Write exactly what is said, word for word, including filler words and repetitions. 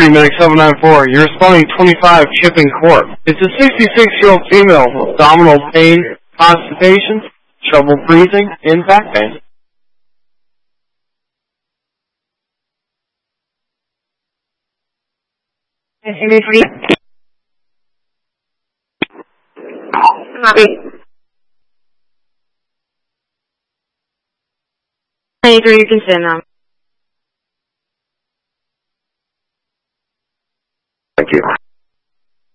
three, Medic seven nine four. You're responding twenty-five, Chipping Court. It's a sixty-six-year-old female with abdominal pain, constipation, trouble breathing, and back pain. Copy. ninety-three, you can send them. Thank you.